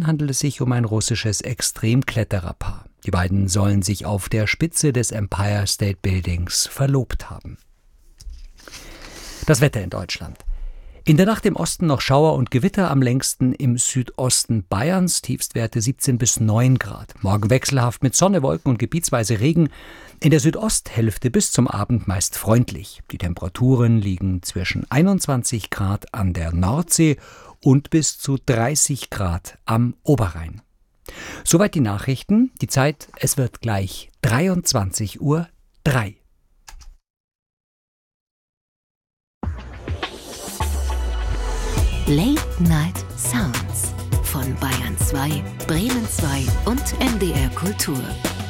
Bildern handelt es sich um ein russisches Extremklettererpaar. Die beiden sollen sich auf der Spitze des Empire State Buildings verlobt haben. Das Wetter in Deutschland. In der Nacht im Osten noch Schauer und Gewitter, am längsten im Südosten Bayerns, Tiefstwerte 17 bis 9 Grad. Morgen wechselhaft mit Sonne, Wolken und gebietsweise Regen. In der Südosthälfte bis zum Abend meist freundlich. Die Temperaturen liegen zwischen 21 Grad an der Nordsee und bis zu 30 Grad am Oberrhein. Soweit die Nachrichten. Die Zeit, es wird gleich 23:03 Uhr. Late Night Sounds von Bayern 2, Bremen 2 und NDR Kultur.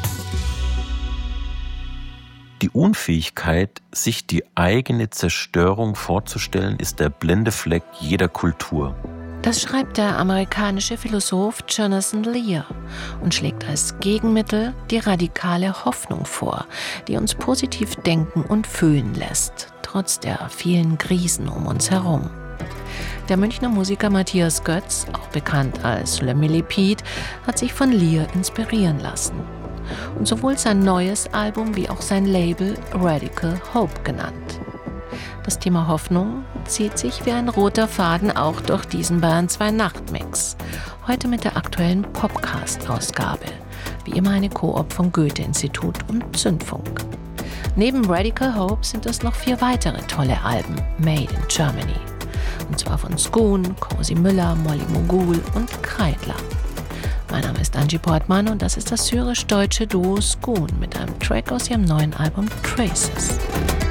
Die Unfähigkeit, sich die eigene Zerstörung vorzustellen, ist der blinde Fleck jeder Kultur. Das schreibt der amerikanische Philosoph Jonathan Lear und schlägt als Gegenmittel die radikale Hoffnung vor, die uns positiv denken und fühlen lässt, trotz der vielen Krisen um uns herum. Der Münchner Musiker Matthias Götz, auch bekannt als Le Millipede, hat sich von Lear inspirieren lassen. Und sowohl sein neues Album wie auch sein Label Radical Hope genannt. Das Thema Hoffnung zieht sich wie ein roter Faden auch durch diesen Bayern 2 Nachtmix. Heute mit der aktuellen Popcast-Ausgabe. Wie immer eine Koop vom Goethe-Institut und Zündfunk. Neben Radical Hope sind es noch 4 weitere tolle Alben made in Germany. Und zwar von Skun, Cosi Müller, Molly Mogul und Kreidler. Mein Name ist Angie Portmann und das ist das syrisch-deutsche Duo Skun mit einem Track aus ihrem neuen Album Traces.